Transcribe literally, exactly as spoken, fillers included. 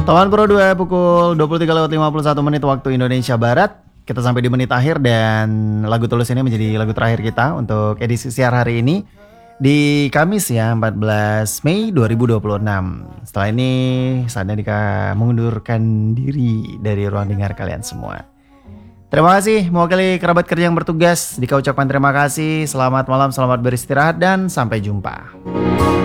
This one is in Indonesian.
Taman Pro dua pukul dua puluh tiga lewat lima puluh satu menit waktu Indonesia Barat. Kita sampai di menit akhir dan lagu Tulus ini menjadi lagu terakhir kita untuk edisi siar hari ini di Kamis ya empat belas Mei dua ribu dua puluh enam. Setelah ini saatnya Dika mengundurkan diri dari ruang dengar kalian semua. Terima kasih mewakili kerabat kerja yang bertugas. Dika ucapkan terima kasih. Selamat malam, selamat beristirahat dan sampai jumpa.